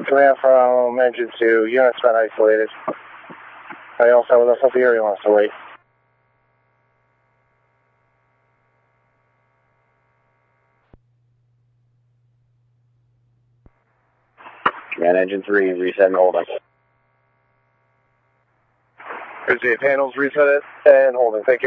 Command from engine 2, units been isolated. I also with us up the area wants to wait. Command engine 3, reset and holding. Here's the panels, reset it and holding. Thank you.